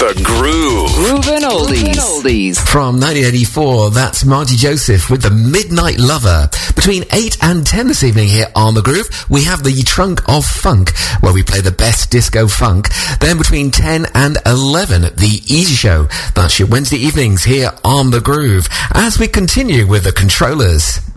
The Groove. Groovin' Oldies. From 1984, that's Marty Joseph with The Midnight Lover. Between 8 and 10 this evening here on The Groove, we have the Trunk of Funk, where we play the best disco funk. Then between 10 and 11, The Easy Show. That's your Wednesday evenings here on The Groove, as we continue with The Controllers.